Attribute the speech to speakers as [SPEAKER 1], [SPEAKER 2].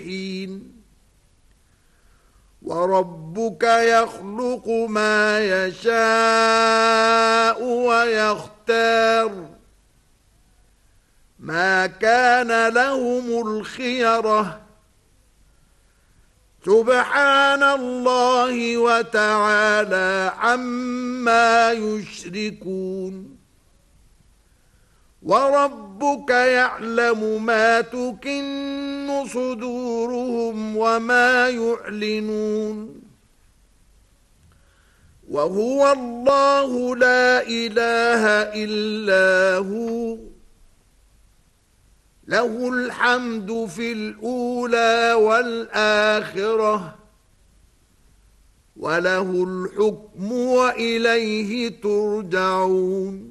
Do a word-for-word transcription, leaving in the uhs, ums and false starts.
[SPEAKER 1] حين وربك يخلق ما يشاء ويختار ما كان لهم الخيرة سبحان الله وتعالى عما يشركون وربك يعلم ما تكن صدورهم وما يعلنون وهو الله لا إله إلا هو له الحمد في الأولى والآخرة وله الحكم وإليه ترجعون